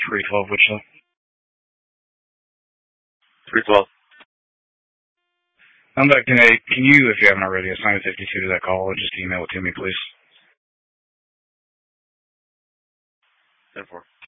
312 Wichita. 312. Can you, if you haven't already, assign a 52 to that call and just email it to me, please? 10-4.